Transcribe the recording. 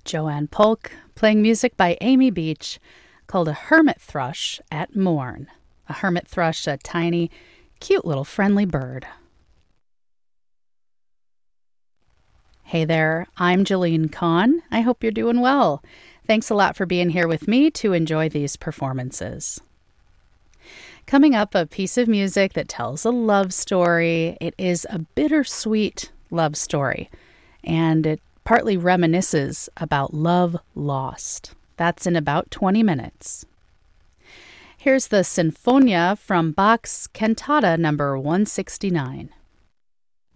Joanne Polk, playing music by Amy Beach, called A Hermit Thrush at Morn. A hermit thrush, a tiny, cute little friendly bird. Hey there, I'm Jolene Kahn. I hope you're doing well. Thanks a lot for being here with me to enjoy these performances. Coming up, a piece of music that tells a love story. It is a bittersweet love story, and it partly reminisces about love lost. That's in about 20 minutes. Here's the Sinfonia from Bach's Cantata number 169.